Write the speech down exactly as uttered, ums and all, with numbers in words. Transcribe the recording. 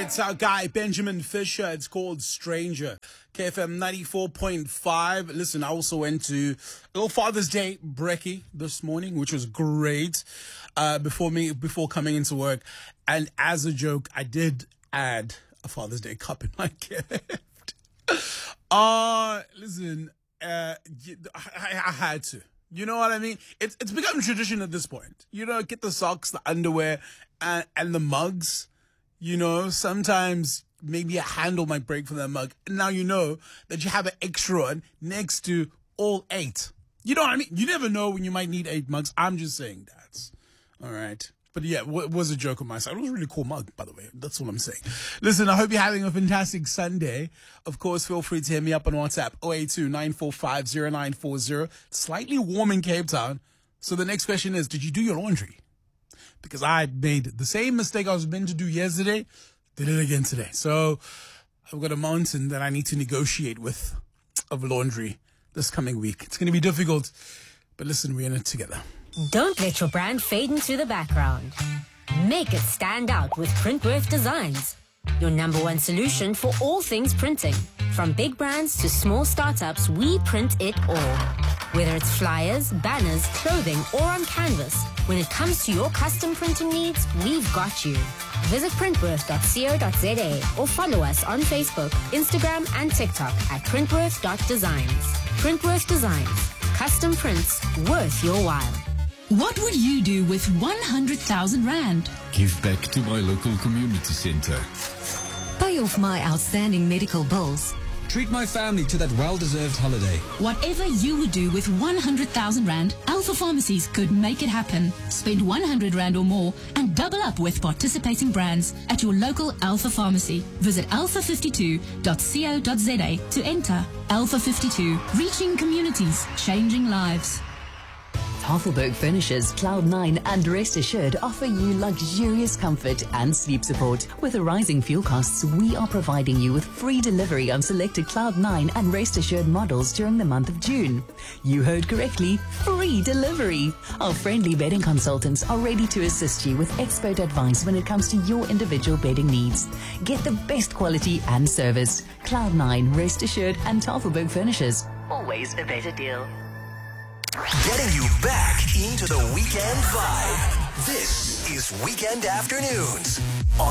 It's our guy, Benjamin Fisher. It's called Stranger. K F M ninety-four point five. Listen, I also went to a little Father's Day brekkie this morning, which was great, uh, before me, before coming into work. And as a joke, I did add a Father's Day cup in my gift. Uh, listen, uh, I, I had to. You know what I mean? It's it's become tradition at this point. You know, get the socks, the underwear, and, and the mugs. You know, sometimes maybe a handle might break from that mug. And now you know that you have an extra one next to all eight. You know what I mean? You never know when you might need eight mugs. I'm just saying that. All right. But yeah, it was a joke on my side. It was a really cool mug, by the way. That's all I'm saying. Listen, I hope you're having a fantastic Sunday. Of course, feel free to hit me up on WhatsApp, zero eight two, nine four five, zero nine four zero. It's slightly warm in Cape Town. So the next question is, did you do your laundry? Because I made the same mistake I was meant to do yesterday, did it again today. So I've got a mountain that I need to negotiate with of laundry this coming week. It's going to be difficult, but listen, we're in it together. Don't let your brand fade into the background. Make it stand out with Printworth Designs, your number one solution for all things printing. From big brands to small startups, we print it all. Whether it's flyers, banners, clothing, or on canvas, when it comes to your custom printing needs, we've got you. Visit printworth dot co dot za or follow us on Facebook, Instagram, and TikTok at printworth dot designs. Printworth Designs. Custom prints worth your while. What would you do with one hundred thousand rand? Give back to my local community center. Pay off my outstanding medical bills. Treat my family to that well-deserved holiday. Whatever you would do with one hundred thousand rand, Alpha Pharmacies could make it happen. Spend one hundred rand or more and double up with participating brands at your local Alpha Pharmacy. Visit alpha fifty-two dot co dot za to enter. Alpha fifty-two, reaching communities, changing lives. Tafelberg Furnishers, Cloud nine and Rest Assured offer you luxurious comfort and sleep support. With the rising fuel costs, we are providing you with free delivery on selected Cloud nine and Rest Assured models during the month of June. You heard correctly, free delivery. Our friendly bedding consultants are ready to assist you with expert advice when it comes to your individual bedding needs. Get the best quality and service. Cloud nine, Rest Assured and Tafelberg Furnishers. Always a better deal. Getting you back into the weekend vibe. This is Weekend Afternoons.